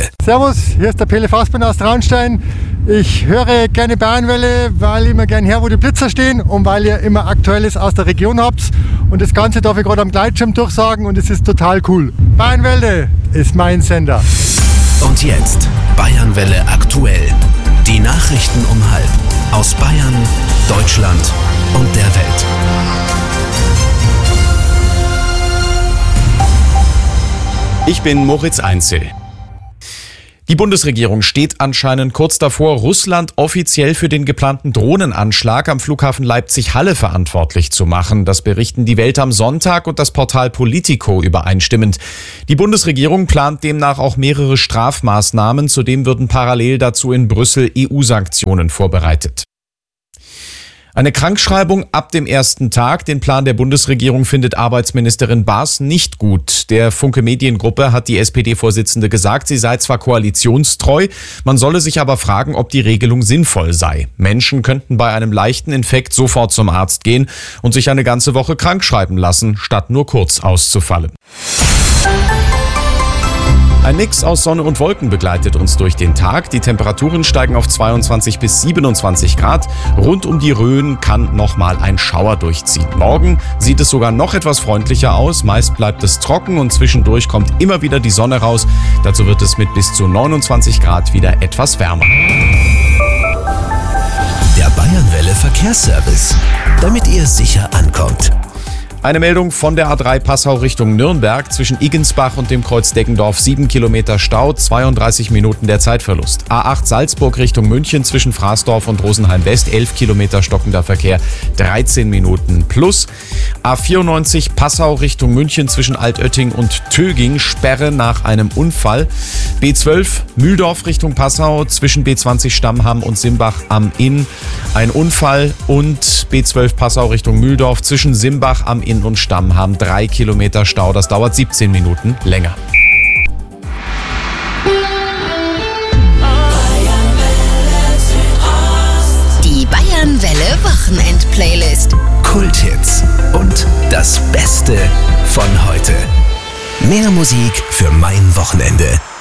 Bayernwelle. Servus, hier ist der Pele Fassbender aus Traunstein. Ich höre gerne Bayernwelle, weil ich immer gerne her, wo die Blitzer stehen und weil ihr immer Aktuelles aus der Region habt. Und das Ganze darf ich gerade am Gleitschirm durchsagen und es ist total cool. Bayernwelle ist mein Sender. Und jetzt Bayernwelle aktuell. Die Nachrichten um 12:30 aus Bayern, Deutschland und der Welt. Ich bin Moritz Einzel. Die Bundesregierung steht anscheinend kurz davor, Russland offiziell für den geplanten Drohnenanschlag am Flughafen Leipzig-Halle verantwortlich zu machen. Das berichten die Welt am Sonntag und das Portal Politico übereinstimmend. Die Bundesregierung plant demnach auch mehrere Strafmaßnahmen. Zudem würden parallel dazu in Brüssel EU-Sanktionen vorbereitet. Eine Krankschreibung ab dem ersten Tag. Den Plan der Bundesregierung findet Arbeitsministerin Baas nicht gut. Der Funke Mediengruppe hat die SPD-Vorsitzende gesagt, sie sei zwar koalitionstreu, man solle sich aber fragen, ob die Regelung sinnvoll sei. Menschen könnten bei einem leichten Infekt sofort zum Arzt gehen und sich eine ganze Woche krankschreiben lassen, statt nur kurz auszufallen. Ein Mix aus Sonne und Wolken begleitet uns durch den Tag. Die Temperaturen steigen auf 22 bis 27 Grad. Rund um die Rhön kann nochmal ein Schauer durchziehen. Morgen sieht es sogar noch etwas freundlicher aus. Meist bleibt es trocken und zwischendurch kommt immer wieder die Sonne raus. Dazu wird es mit bis zu 29 Grad wieder etwas wärmer. Der Bayernwelle Verkehrsservice, damit ihr sicher ankommt. Eine Meldung von der A3 Passau Richtung Nürnberg. Zwischen Iggensbach und dem Kreuz Deggendorf 7 Kilometer Stau, 32 Minuten der Zeitverlust. A8 Salzburg Richtung München zwischen Fraßdorf und Rosenheim West, 11 Kilometer stockender Verkehr, 13 Minuten plus. A94 Passau Richtung München zwischen Altötting und Töging, Sperre nach einem Unfall. B12 Mühldorf Richtung Passau zwischen B20 Stammham und Simbach am Inn, ein Unfall. Und B12 Passau Richtung Mühldorf zwischen Simbach am Inn und Stammham 3 Kilometer Stau. Das dauert 17 Minuten länger. Die Bayernwelle Wochenend-Playlist. Kulthits und das Beste von heute. Mehr Musik für mein Wochenende.